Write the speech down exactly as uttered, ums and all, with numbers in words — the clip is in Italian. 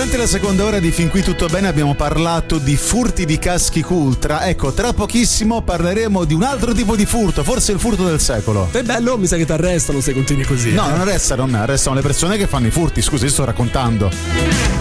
Durante la seconda ora di Fin qui tutto bene abbiamo parlato di furti di caschi Cultra. Ecco, tra pochissimo parleremo di un altro tipo di furto, forse il furto del secolo. È bello, mi sa che ti arrestano se continui così. No, eh. non arrestano me, arrestano le persone che fanno i furti. Scusi, sto raccontando.